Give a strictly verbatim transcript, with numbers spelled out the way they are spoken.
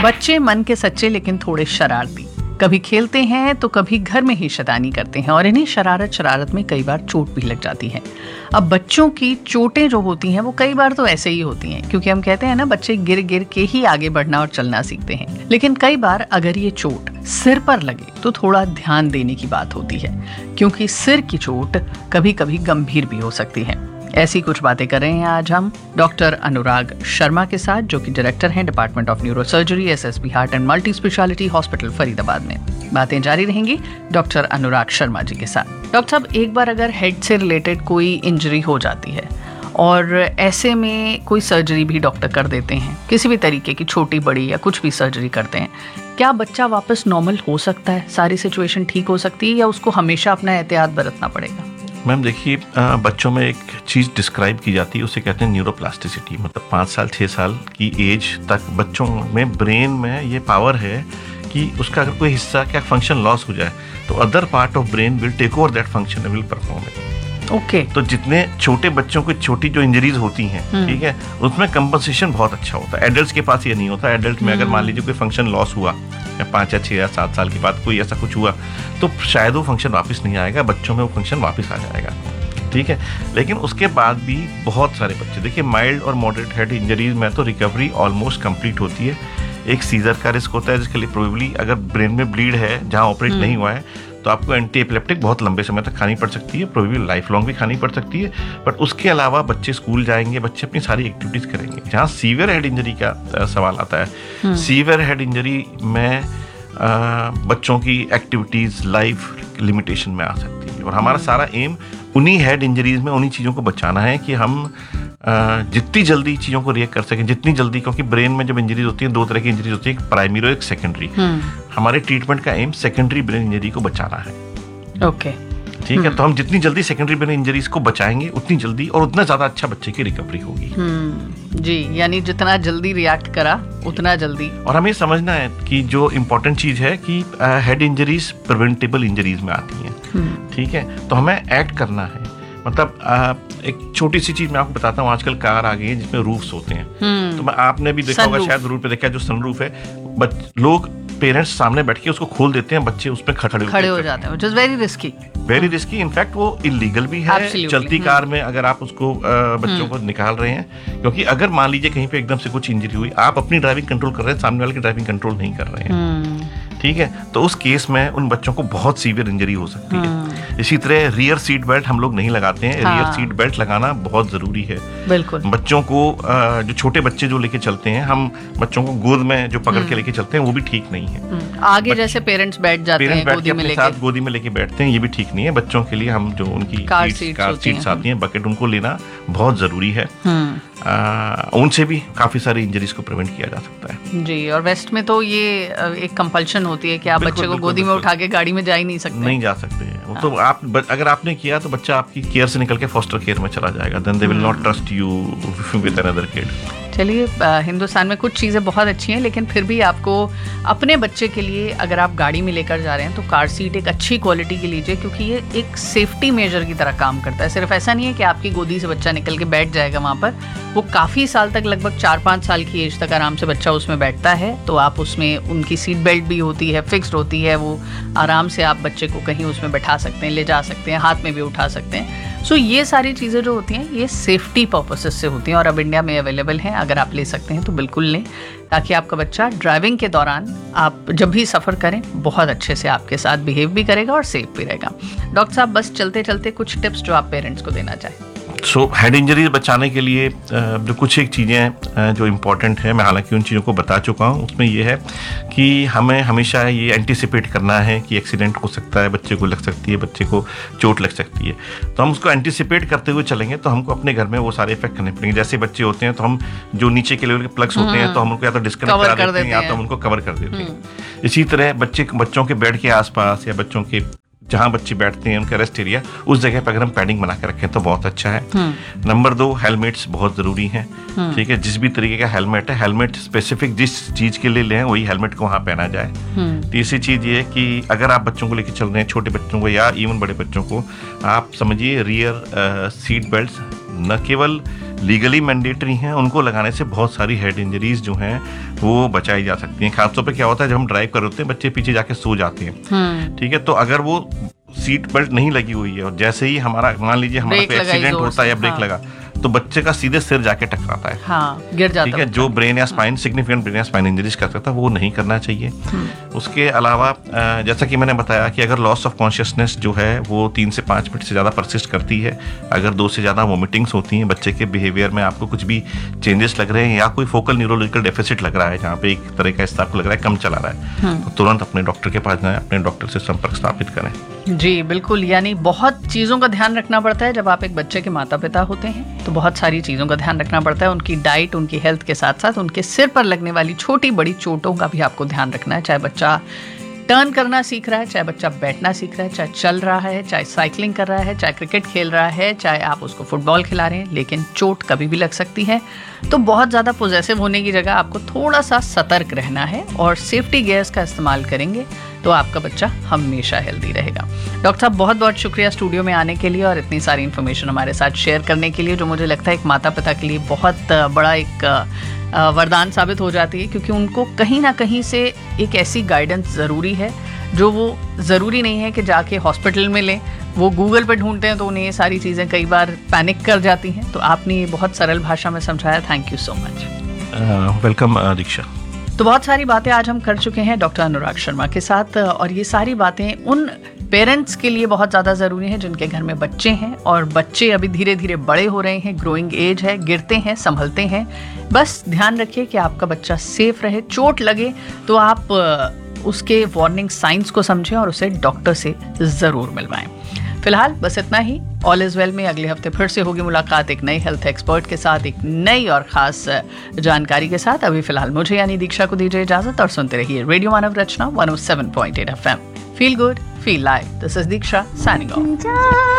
बच्चे मन के सच्चे लेकिन थोड़े शरारती, कभी खेलते हैं तो कभी घर में ही शैतानी करते हैं और इन्हीं शरारत शरारत में कई बार चोट भी लग जाती है। अब बच्चों की चोटें जो होती हैं वो कई बार तो ऐसे ही होती हैं, क्योंकि हम कहते हैं ना, बच्चे गिर गिर के ही आगे बढ़ना और चलना सीखते हैं। लेकिन कई बार अगर ये चोट सिर पर लगे तो थोड़ा ध्यान देने की बात होती है, क्योंकि सिर की चोट कभी कभी गंभीर भी हो सकती है। ऐसी कुछ बातें कर रहे हैं आज हम डॉक्टर अनुराग शर्मा के साथ, जो कि डायरेक्टर हैं department of neurosurgery, SSB heart and multi speciality hospital Faridabad में। बातें जारी रहेंगी डॉक्टर अनुराग शर्मा जी के साथ। डॉक्टर साहब, एक बार अगर हेड से रिलेटेड कोई इंजरी हो जाती है और ऐसे में कोई सर्जरी भी डॉक्टर कर देते हैं, किसी भी तरीके की छोटी बड़ी या कुछ भी सर्जरी करते हैं, क्या बच्चा वापस नॉर्मल हो सकता है? सारी सिचुएशन ठीक हो सकती है या उसको हमेशा अपना एहतियात बरतना पड़ेगा? मैम देखिए, बच्चों में एक चीज़ डिस्क्राइब की जाती है, उसे कहते हैं न्यूरोप्लास्टिसिटी। मतलब पाँच साल छः साल की एज तक बच्चों में ब्रेन में ये पावर है कि उसका अगर कोई हिस्सा क्या फंक्शन लॉस हो जाए तो other part of brain will take over that function and will perform it. Okay तो जितने छोटे बच्चों को छोटी जो इंजरीज होती हैं, ठीक है, उसमें कंपनसेशन बहुत अच्छा होता है। एडल्ट के पास ये नहीं होता। एडल्ट में अगर मान लीजिए कोई फंक्शन लॉस हुआ या पाँच या छः या सात साल के बाद कोई ऐसा कुछ हुआ तो शायद वो फंक्शन वापस नहीं आएगा, बच्चों में वो फंक्शन वापस आ जाएगा, ठीक है। लेकिन उसके बाद भी बहुत सारे बच्चे, देखिए माइल्ड और मॉडरेट हेड इंजरीज में तो रिकवरी ऑलमोस्ट कंप्लीट होती है। एक सीजर का रिस्क होता है जिसके लिए प्रोबेबली अगर ब्रेन में ब्लीड है जहाँ ऑपरेट नहीं हुआ है तो आपको एंटी एपिलेप्टिक बहुत लंबे समय तक खानी पड़ सकती है, प्रोबेबली लाइफ लॉन्ग भी खानी पड़ सकती है। बट उसके अलावा बच्चे स्कूल जाएंगे, बच्चे अपनी सारी एक्टिविटीज़ करेंगे। जहाँ सीवियर हेड इंजरी का सवाल आता है, सीवियर हेड इंजरी में आ, बच्चों की एक्टिविटीज़ लाइफ लिमिटेशन में आ सकती है और हमारा सारा एम उन्हीं हेड इंजरीज में उन्हीं चीज़ों को बचाना है कि हम आ, जितनी जल्दी चीज़ों को रिएक्ट कर सकें, जितनी जल्दी, क्योंकि ब्रेन में जब इंजरीज होती है दो तरह की इंजरीज होती है, एक प्राइमरी और एक सेकेंडरी। हमारे ट्रीटमेंट का एम सेकेंडरी ब्रेन इंजरी को बचाना है। ओके ठीक है, तो हम जितनी जल्दी सेकेंडरी ब्रेन इंजरीज को बचाएंगे उतनी जल्दी और उतना ज़्यादा अच्छा बच्चे की रिकवरी होगी। जी, यानी जितना जल्दी रिएक्ट करा उतना जल्दी। और हमें समझना है कि जो इम्पोर्टेंट चीज़ है कि हेड इंजरीज प्रिवेंटेबल इंजरीज में आती हैं, ठीक है, तो हमें एक्ट करना है। मतलब आ, एक छोटी सी चीज मैं आपको बताता हूँ, आजकल कार आ गई है जिसमें रूफ्स होते हैं, तो मैं आपने भी देखा होगा, शायद रूफ पे देखा है, जो सनरूफ है, लोग पेरेंट्स सामने बैठ के उसको खोल देते हैं, बच्चे उसमें खड़े खड़े हो जाते हैं, which is very risky very risky in fact वो इलीगल भी है। Absolutely. चलती कार में अगर आप उसको आ, बच्चों को निकाल रहे हैं, क्योंकि अगर मान लीजिए कहीं पे एकदम से कुछ इंजरी हुई, आप अपनी ड्राइविंग कंट्रोल कर रहे हैं, सामने वाले की ड्राइविंग कंट्रोल नहीं कर रहे हैं, ठीक है, तो उस केस में उन बच्चों को बहुत सीवियर इंजरी हो सकती है। इसी तरह रियर सीट बेल्ट हम लोग नहीं लगाते हैं। हाँ। रियर सीट बेल्ट लगाना बहुत जरूरी है। बिल्कुल। बच्चों को जो छोटे बच्चे जो लेके चलते हैं, हम बच्चों को गोद में जो पकड़ के लेके चलते हैं वो भी ठीक नहीं है। आगे जैसे पेरेंट्स बैठ जाते हैं गोदी में लेके, गोदी में लेके बैठते हैं, ये भी ठीक नहीं है। बच्चों के लिए हम जो उनकी कार सीट्स आती हैं, बकेट, उनको लेना बहुत जरूरी है। आ, उनसे भी काफी सारी इंजरीज को प्रिवेंट किया जा सकता है। जी, और वेस्ट में तो ये एक कंपल्शन होती है कि आप बच्चे को गोदी में उठा के गाड़ी में जा ही नहीं सकते। नहीं जा सकते हैं वो, तो आप अगर आपने किया तो बच्चा आपकी केयर से निकल के फॉस्टर केयर में चला जाएगा, then they will not trust you with another kid. चलिए, हिंदुस्तान में कुछ चीज़ें बहुत अच्छी हैं, लेकिन फिर भी आपको अपने बच्चे के लिए अगर आप गाड़ी में लेकर जा रहे हैं तो कार सीट एक अच्छी क्वालिटी की लीजिए, क्योंकि ये एक सेफ्टी मेजर की तरह काम करता है। सिर्फ ऐसा नहीं है कि आपकी गोदी से बच्चा निकल के बैठ जाएगा वहाँ पर, वो काफ़ी साल तक, लगभग चार पाँच साल की एज तक आराम से बच्चा उसमें बैठता है। तो आप उसमें, उनकी सीट बेल्ट भी होती है, फिक्स्ड होती है, वो आराम से आप बच्चे को कहीं उसमें बैठा सकते हैं, ले जा सकते हैं, हाथ में भी उठा सकते हैं। सो so, ये सारी चीज़ें जो होती हैं ये सेफ्टी पर्पसेस से होती हैं और अब इंडिया में अवेलेबल हैं। अगर आप ले सकते हैं तो बिल्कुल लें, ताकि आपका बच्चा ड्राइविंग के दौरान, आप जब भी सफ़र करें, बहुत अच्छे से आपके साथ बिहेव भी करेगा और सेफ भी रहेगा। डॉक्टर साहब, बस चलते चलते कुछ टिप्स जो आप पेरेंट्स को देना चाहें। सो हेड इंजरीज बचाने के लिए जो कुछ एक चीज़ें जो इम्पोर्टेंट है, मैं हालांकि उन चीज़ों को बता चुका हूँ, उसमें ये है कि हमें हमेशा ये एंटिसिपेट करना है कि एक्सीडेंट हो सकता है, बच्चे को लग सकती है, बच्चे को चोट लग सकती है। तो हम उसको एंटिसिपेट करते हुए चलेंगे तो हमको अपने घर में वो सारे इफेक्ट करने पड़ेंगे। जैसे बच्चे होते हैं तो हम जो नीचे के लेवल के प्लग्स होते हैं तो हम उनको या तो डिस्कनेक्ट करा देते हैं या तो हम उनको कवर कर देते हैं। इसी तरह बच्चे बच्चों के बेड के आसपास या बच्चों के जहाँ बच्चे बैठते हैं उनका रेस्ट एरिया, उस जगह पर अगर हम पैडिंग बना के रखें तो बहुत अच्छा है। नंबर दो, हेलमेट्स बहुत जरूरी हैं, ठीक है। जिस भी तरीके का हेलमेट है, हेलमेट स्पेसिफिक जिस चीज के लिए लें वही हेलमेट को वहाँ पहना जाए। तीसरी चीज ये है कि अगर आप बच्चों को लेकर चल रहे हैं, छोटे बच्चों को या इवन बड़े बच्चों को, आप समझिए रियर सीट बेल्ट न केवल लीगली मैंडेटरी हैं, उनको लगाने से बहुत सारी हेड इंजरीज जो हैं वो बचाई जा सकती हैं। खासतौर पे क्या होता है, जब हम ड्राइव कर रहे होते हैं बच्चे पीछे जाके सो जाते हैं, ठीक है, तो अगर वो सीट बेल्ट नहीं लगी हुई है और जैसे ही हमारा मान लीजिए हमारा कोई एक्सीडेंट होता है या ब्रेक लगा तो बच्चे का सीधे सिर जाके टकराता है, हाँ, गिर जाता है, ठीक है, जो ब्रेन या स्पाइन सिग्निफिकेंट ब्रेन या स्पाइन इंजरीज कर सकता है वो नहीं करना चाहिए। उसके अलावा जैसा कि मैंने बताया कि अगर लॉस ऑफ कॉन्शियसनेस जो है वो तीन से पाँच मिनट से ज़्यादा परसिस्ट करती है, अगर दो से ज़्यादा वोमिटिंग्स होती हैं, बच्चे के बिहेवियर में आपको कुछ भी चेंजेस लग रहे हैं या कोई फोकल न्यूरोलॉजिकल डेफिसिट लग रहा है जहाँ पे एक तरह का हिस्सा आपको लग रहा है कम चला रहा है, तो तुरंत अपने डॉक्टर के पास जाएं, अपने डॉक्टर से संपर्क स्थापित करें। जी बिल्कुल, यानी बहुत चीज़ों का ध्यान रखना पड़ता है जब आप एक बच्चे के माता पिता होते हैं, तो बहुत सारी चीज़ों का ध्यान रखना पड़ता है। उनकी डाइट, उनकी हेल्थ के साथ साथ उनके सिर पर लगने वाली छोटी बड़ी चोटों का भी आपको ध्यान रखना है। चाहे बच्चा टर्न करना सीख रहा है, चाहे बच्चा बैठना सीख रहा है, चाहे चल रहा है, चाहे साइकिलिंग कर रहा है, चाहे क्रिकेट खेल रहा है, चाहे आप उसको फुटबॉल खिला रहे हैं, लेकिन चोट कभी भी लग सकती है। तो बहुत ज़्यादा पॉजेसिव होने की जगह आपको थोड़ा सा सतर्क रहना है और सेफ्टी गियर्स का इस्तेमाल करेंगे तो आपका बच्चा हमेशा हेल्दी रहेगा। डॉक्टर साहब बहुत बहुत शुक्रिया स्टूडियो में आने के लिए और इतनी सारी इन्फॉर्मेशन हमारे साथ शेयर करने के लिए, जो मुझे लगता है एक माता पिता के लिए बहुत बड़ा एक वरदान साबित हो जाती है, क्योंकि उनको कहीं ना कहीं से एक ऐसी गाइडेंस ज़रूरी है जो वो ज़रूरी नहीं है कि जाके हॉस्पिटल में लें। वो गूगल पे ढूंढते हैं तो उन्हें ये सारी चीज़ें कई बार पैनिक कर जाती हैं। तो आपने ये बहुत सरल भाषा में समझाया, thank you so much. Welcome दीक्षा। तो बहुत सारी बातें आज हम कर चुके हैं डॉक्टर अनुराग शर्मा के साथ, और ये सारी बातें उन पेरेंट्स के लिए बहुत ज़्यादा ज़रूरी हैं जिनके घर में बच्चे हैं और बच्चे अभी धीरे धीरे बड़े हो रहे हैं, ग्रोइंग एज है, गिरते हैं, संभलते हैं। बस ध्यान रखिए कि आपका बच्चा सेफ रहे। चोट लगे तो आप उसके वार्निंग साइंस को समझें और उसे डॉक्टर से ज़रूर मिलवाएं। फिलहाल बस इतना ही। ऑल इज वेल में अगले हफ्ते फिर से होगी मुलाकात एक नई हेल्थ एक्सपर्ट के साथ, एक नई और खास जानकारी के साथ। अभी फिलहाल मुझे यानी दीक्षा को दीजिए इजाजत और सुनते रहिए radio Manav Rachna one O seven point eight F M. Feel good, feel live. This is Diksha signing off.